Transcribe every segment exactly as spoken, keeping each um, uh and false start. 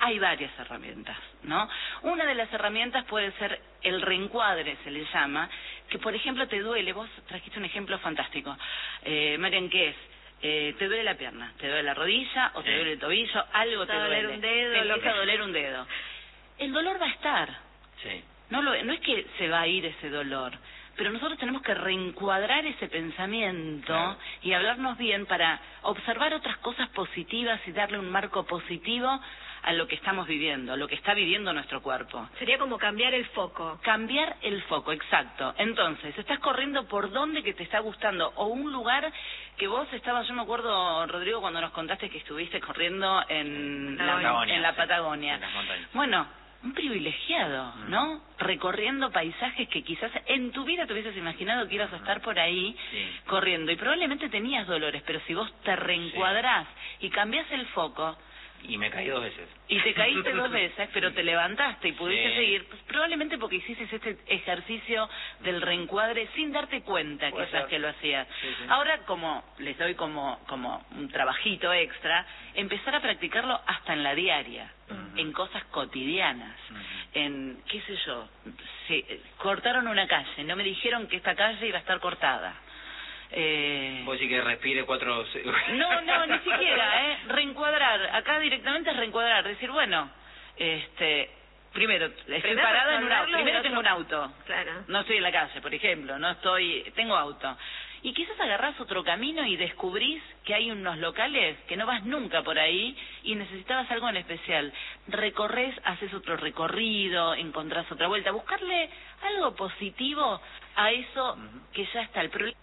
hay varias herramientas, ¿no? Una de las herramientas puede ser el reencuadre, se le llama, que por ejemplo te duele, vos trajiste un ejemplo fantástico, eh, Marian, ¿qué es? Eh, te duele la pierna, te duele la rodilla o te sí. duele el tobillo, algo te, te duele. doler un dedo, te empieza a doler un dedo. El dolor va a estar. Sí. No, lo, no es que se va a ir ese dolor, pero nosotros tenemos que reencuadrar ese pensamiento claro. y hablarnos bien para observar otras cosas positivas y darle un marco positivo a lo que estamos viviendo, a lo que está viviendo nuestro cuerpo. Sería como cambiar el foco. Cambiar el foco, exacto. Entonces, estás corriendo por donde que te está gustando, o un lugar que vos estabas, yo me acuerdo, Rodrigo, cuando nos contaste que estuviste corriendo en la Patagonia. En la Patagonia. Sí, en las montañas. Bueno, un privilegiado, ¿no? Recorriendo paisajes que quizás en tu vida te hubieses imaginado que ibas a estar por ahí sí. corriendo, y probablemente tenías dolores, pero si vos te reencuadrás sí. y cambiás el foco... Y me caí dos veces. Y te caíste dos veces, pero te levantaste y pudiste sí. seguir, pues probablemente porque hiciste este ejercicio del reencuadre sin darte cuenta quizás ser. que lo hacías. Sí, sí. Ahora, como les doy como, como un trabajito extra, empezar a practicarlo hasta en la diaria, uh-huh. en cosas cotidianas, uh-huh. en, qué sé yo, si, cortaron una calle, no me dijeron que esta calle iba a estar cortada. Eh... Vos sí que respire cuatro... No, no, ni siquiera, ¿eh? Reencuadrar, acá directamente es reencuadrar, decir, bueno, este... Primero, estoy primero parada en un auto, primero tengo un auto, claro. no estoy en la calle, por ejemplo, no estoy, tengo auto. Y quizás agarrás otro camino y descubrís que hay unos locales que no vas nunca por ahí y necesitabas algo en especial. Recorres, haces otro recorrido, encontrás otra vuelta, buscarle algo positivo a eso uh-huh. que ya está. El problema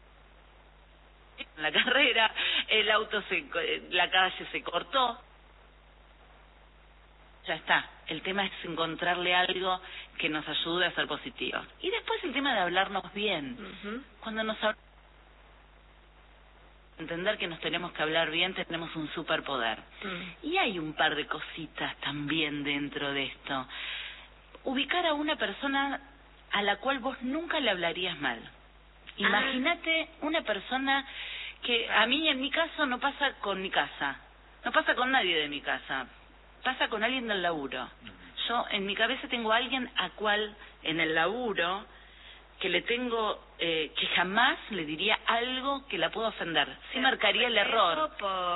la carrera, el auto se, la calle se cortó, ya está. El tema es encontrarle algo que nos ayude a ser positivos. Y después el tema de hablarnos bien. Uh-huh. Cuando nos hablamos, entender que nos tenemos que hablar bien, tenemos un superpoder. Uh-huh. Y hay un par de cositas también dentro de esto. Ubicar a una persona a la cual vos nunca le hablarías mal. Imagínate ah. una persona que a mí en mi caso no pasa con mi casa, no pasa con nadie de mi casa, pasa con alguien del laburo. Yo en mi cabeza tengo a alguien a cual en el laburo que le tengo, eh, que jamás le diría algo que la pueda ofender. Sí marcaría el error.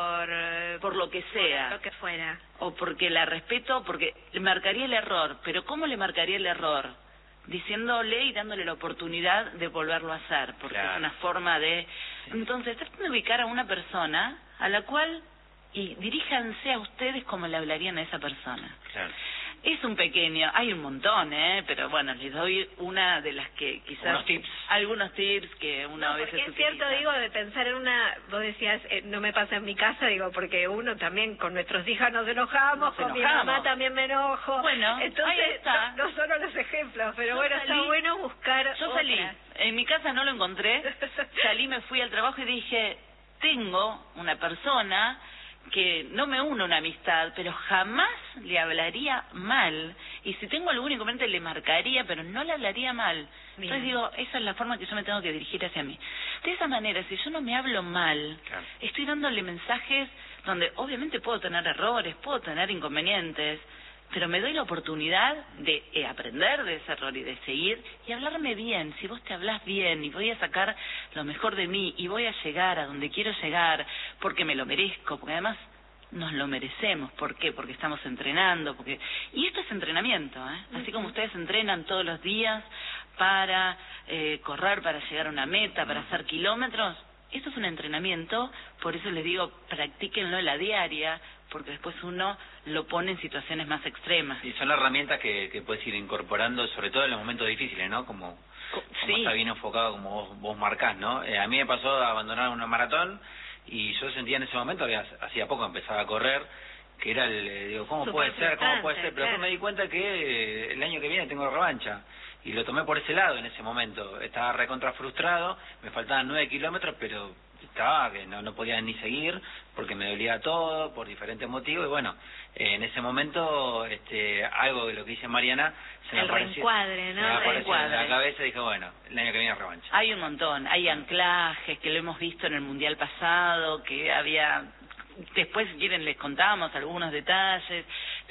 Por, por lo que sea. Por lo que fuera. O porque la respeto, porque le marcaría el error. Pero ¿cómo le marcaría el error? Diciéndole y dándole la oportunidad de volverlo a hacer, porque claro. es una forma de... Entonces, traten de ubicar a una persona a la cual, y diríjanse a ustedes como le hablarían a esa persona. Claro. Es un pequeño, hay un montón, ¿eh? Pero bueno, les doy una de las que quizás... Unos tips. Algunos tips que una no, vez porque es cierto, digo, de pensar en una... Vos decías, eh, no me pasa en mi casa, digo, porque uno también con nuestros hijos nos enojamos, nos con enojamos. Mi mamá también me enojo. Bueno, entonces, ahí está. No, no solo los ejemplos, pero yo bueno, salí, está bueno buscar Yo otras. salí, en mi casa no lo encontré, salí, me fui al trabajo y dije, tengo una persona... que no me une una amistad, pero jamás le hablaría mal. Y si tengo algún inconveniente le marcaría, pero no le hablaría mal. Bien. Entonces digo, esa es la forma que yo me tengo que dirigir hacia mí. De esa manera, si yo no me hablo mal, claro. estoy dándole mensajes donde obviamente puedo tener errores, puedo tener inconvenientes, pero me doy la oportunidad de eh, aprender de ese error y de seguir y hablarme bien. Si vos te hablás bien y voy a sacar lo mejor de mí y voy a llegar a donde quiero llegar porque me lo merezco, porque además nos lo merecemos. ¿Por qué? Porque estamos entrenando, porque y esto es entrenamiento, ¿eh? Así como ustedes entrenan todos los días para eh, correr, para llegar a una meta, para hacer kilómetros, esto es un entrenamiento, por eso les digo, practíquenlo en la diaria, porque después uno lo pone en situaciones más extremas. Y son herramientas que, que puedes ir incorporando, sobre todo en los momentos difíciles, ¿no? Como, como sí. está bien enfocado, como vos, vos marcás, ¿no? Eh, a mí me pasó a abandonar una maratón y yo sentía en ese momento, que hacía poco empezaba a correr, que era el, eh, digo, ¿cómo Super puede ser? ¿Cómo puede ser? Pero después me di cuenta que eh, el año que viene tengo revancha. Y lo tomé por ese lado en ese momento. Estaba recontra frustrado, me faltaban nueve kilómetros, pero estaba que no, no podía ni seguir porque me dolía todo por diferentes motivos. Y bueno, eh, en ese momento este algo de lo que dice Mariana se me el apareció, reencuadre, ¿no? se me apareció reencuadre. en la cabeza y dije, bueno, el año que viene revancha. Hay un montón, hay anclajes que lo hemos visto en el Mundial pasado, que había... Después, si quieren, les contamos algunos detalles.